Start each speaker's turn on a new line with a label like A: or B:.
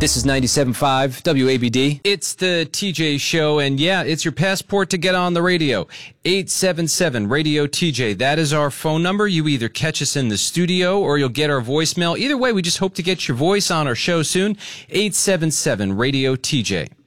A: This is 97.5 WABD.
B: It's the TJ Show, and yeah, it's your passport to get on the radio. 877-RADIO-TJ. That is our phone number. You either catch us in the studio or you'll get our voicemail. Either way, we just hope to get your voice on our show soon. 877-RADIO-TJ.